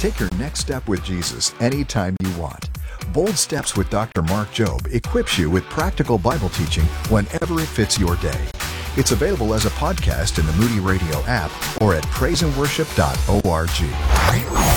Take your next step with Jesus anytime you want. Bold Steps with Dr. Mark Jobe equips you with practical Bible teaching whenever it fits your day. It's available as a podcast in the Moody Radio app or at praiseandworship.org.